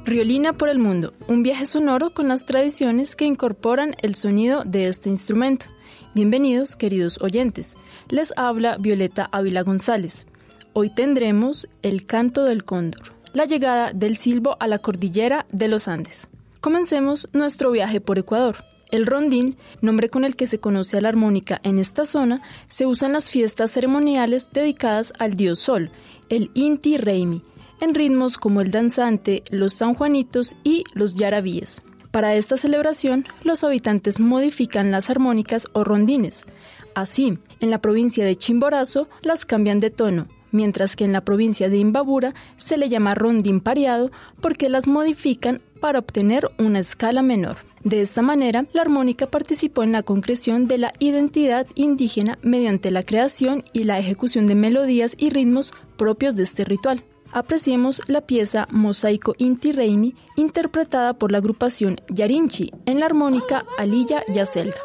Riolina por el mundo, un viaje sonoro con las tradiciones que incorporan el sonido de este instrumento. Bienvenidos, queridos oyentes. Les habla Violeta Ávila González. Hoy tendremos el canto del cóndor, la llegada del silbo a la cordillera de los Andes. Comencemos nuestro viaje por Ecuador. El rondín, nombre con el que se conoce a la armónica en esta zona, se usa en las fiestas ceremoniales dedicadas al dios Sol, el Inti Raymi, en ritmos como el danzante, los sanjuanitos y los yarabíes. Para esta celebración, los habitantes modifican las armónicas o rondines. Así, en la provincia de Chimborazo las cambian de tono, mientras que en la provincia de Imbabura se le llama rondín pareado porque las modifican para obtener una escala menor. De esta manera, la armónica participó en la concreción de la identidad indígena mediante la creación y la ejecución de melodías y ritmos propios de este ritual. Apreciemos la pieza Mosaico Inti Raymi, interpretada por la agrupación Yarinchi en la armónica Alilla Yaselga.